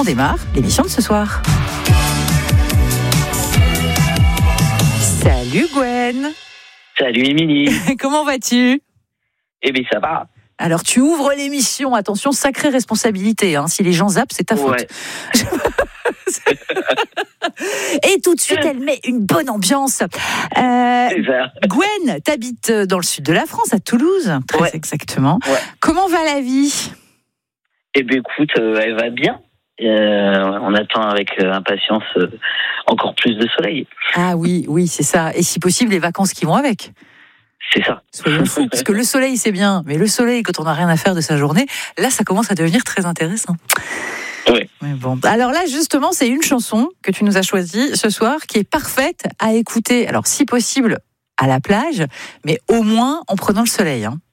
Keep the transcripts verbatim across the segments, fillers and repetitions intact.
on démarre l'émission de ce soir. Salut Gwen. Salut Émilie. Comment vas-tu? Eh bien ça va. Alors tu ouvres l'émission, attention, sacrée responsabilité, hein. Si les gens zappent, c'est ta faute. Ouais. Et tout de suite, elle met une bonne ambiance. Euh, C'est ça. Gwen, t'habites dans le sud de la France, à Toulouse, très Ouais. exactement. Ouais. Comment va la vie? Eh bien écoute, euh, elle va bien. Euh, on attend avec euh, impatience euh, encore plus de soleil. Ah oui, oui, c'est ça. Et si possible, les vacances qui vont avec. C'est ça. Soyons fous, parce que le soleil, c'est bien, mais le soleil, quand on n'a rien à faire de sa journée, là, ça commence à devenir très intéressant. Oui. Mais bon. Alors là, justement, c'est une chanson que tu nous as choisie ce soir qui est parfaite à écouter. Alors, si possible, à la plage, mais au moins en prenant le soleil. Hein.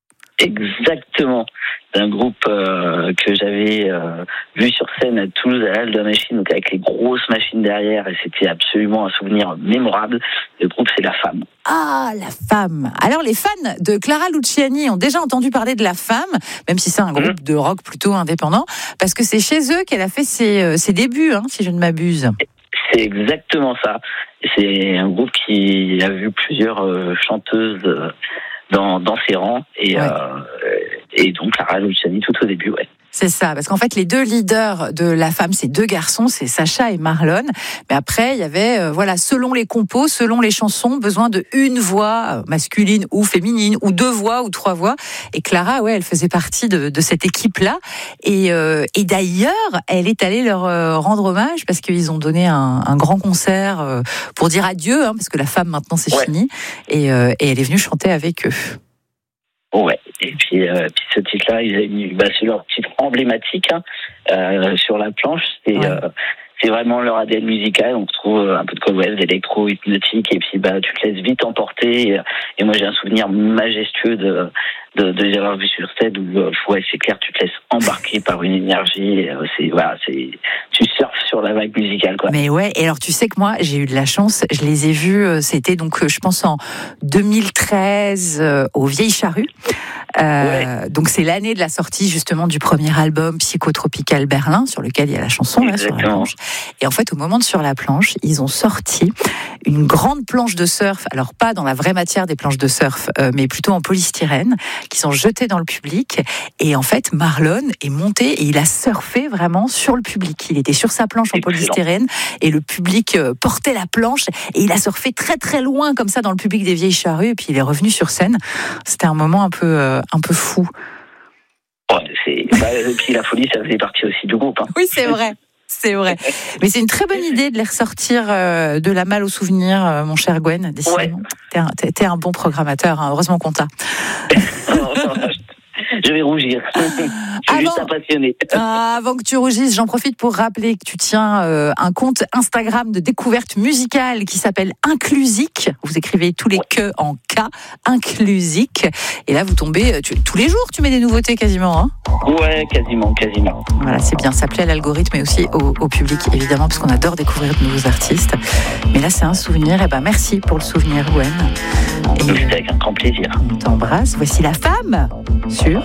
Exactement. C'est un groupe euh, que j'avais euh, vu sur scène à Toulouse à l'Halle de la Machine, donc avec les grosses machines derrière, et c'était absolument un souvenir mémorable. Le groupe, c'est La Femme. Ah, La Femme. Alors, les fans de Clara Luciani ont déjà entendu parler de La Femme, même si c'est un groupe mmh. de rock plutôt indépendant, parce que c'est chez eux qu'elle a fait ses, ses débuts, hein, si je ne m'abuse. C'est exactement ça. C'est un groupe qui a vu plusieurs euh, chanteuses euh, dans, dans ses rangs, et, ouais. euh, et donc Clara Luciani tout au début, ouais. C'est ça, parce qu'en fait, les deux leaders de La Femme, c'est deux garçons, c'est Sacha et Marlon. Mais après, il y avait, euh, voilà, selon les compos, selon les chansons, besoin de une voix masculine ou féminine, ou deux voix ou trois voix. Et Clara, ouais, elle faisait partie de, de cette équipe-là. Et, euh, et d'ailleurs, elle est allée leur euh, rendre hommage parce qu'ils ont donné un, un grand concert euh, pour dire adieu, hein, parce que La Femme, maintenant, c'est ouais. fini. Et, euh, et elle est venue chanter avec eux. Ouais, et puis, euh, puis ce titre-là, ils avaient mis, bah, c'est leur titre emblématique hein, euh, sur la planche. C'est, ouais. euh, c'est vraiment leur A D N musical. On retrouve un peu de cold wave, d'électro, hypnotique, et puis bah, tu te laisses vite emporter. Et, et moi, j'ai un souvenir majestueux de, de, de les avoir vus sur scène où, euh, ouais, c'est clair, tu te laisses embarquer par une énergie. Et, euh, c'est, voilà, c'est, tu surfes sur la vague musicale, quoi. Mais ouais, et alors tu sais que moi, j'ai eu de la chance. Je les ai vus, c'était donc, je pense, en deux mille treize, euh, au Vieilles Charrues. Euh, ouais. Donc c'est l'année de la sortie justement du premier album Psychotropical Berlin, sur lequel il y a la chanson là, sur la planche. Et en fait, au moment de Sur la planche, ils ont sorti une grande planche de surf, alors pas dans la vraie matière des planches de surf, euh, mais plutôt en polystyrène, qui sont jetées dans le public. Et en fait, Marlon est monté et il a surfé vraiment sur le public. Il était sur sa planche en polystyrène et le public portait la planche et il a surfé très très loin comme ça dans le public des Vieilles Charrues. Et puis il est revenu sur scène. C'était un moment un peu euh, un peu fou. Ouais, c'est, bah, et puis la folie, ça faisait partie aussi du groupe. Hein. Oui, c'est vrai. C'est vrai. Mais c'est une très bonne idée de les ressortir euh, de la malle au souvenir, euh, mon cher Gwen. Décidément. Ouais. T'es, un, t'es, t'es un bon programmateur, hein. Heureusement qu'on t'a. Je vais rougir. Je suis avant, juste un passionné. Euh, avant que tu rougisses, j'en profite pour rappeler que tu tiens euh, un compte Instagram de découverte musicale qui s'appelle Inclusique. Vous écrivez tous les ouais. que en K, Inclusique. Et là, vous tombez tu, tous les jours. Tu mets des nouveautés quasiment. Hein ouais, quasiment, quasiment. Voilà, c'est bien. Ça plaît à l'algorithme et aussi au, au public, évidemment, parce qu'on adore découvrir de nouveaux artistes. Mais là, c'est un souvenir. Et ben, merci pour le souvenir, Gwen. Et c'est avec un grand plaisir. On t'embrasse. Voici La Femme sur